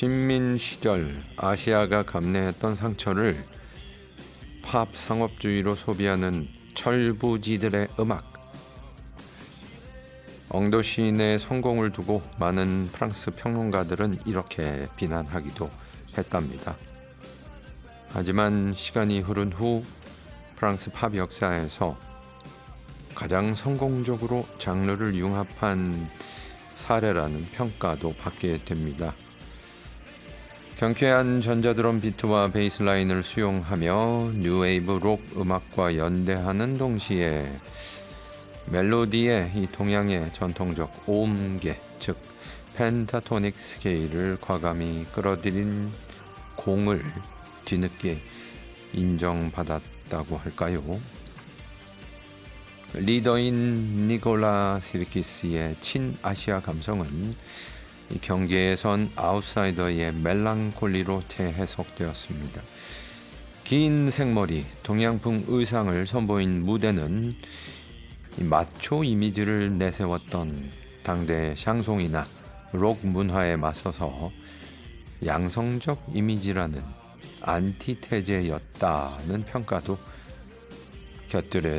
식민 시절 아시아가 감내했던 상처를 팝 상업주의로 소비하는 철부지들의 음악. 엉도 시인의 성공을 두고 많은 프랑스 평론가들은 이렇게 비난하기도 했답니다. 하지만 시간이 흐른 후 프랑스 팝 역사에서 가장 성공적으로 장르를 융합한 사례라는 평가도 받게 됩니다. 경쾌한 전자드럼 비트와 베이스라인을 수용하며 뉴웨이브 록 음악과 연대하는 동시에 멜로디의 이 동양의 전통적 오음계, 즉 펜타토닉 스케일을 과감히 끌어들인 공을 뒤늦게 인정받았다고 할까요? 리더인 니콜라 시르키스의 친아시아 감성은 이 경계에선 아웃사이더의 멜랑콜리로 재해석되었습니다. 긴 생머리, 동양풍 의상을 선보인 무대는 이 마초 이미지를 내세웠던 당대 샹송이나 록 문화에 맞서서 양성적 이미지라는 안티테제였다는 평가도 곁들여